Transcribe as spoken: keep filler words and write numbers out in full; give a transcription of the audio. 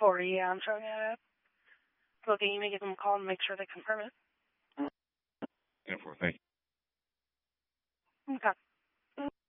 forty, yeah, I'm showing it. So can you make them call and make sure they confirm it? ten four, thank you. Okay.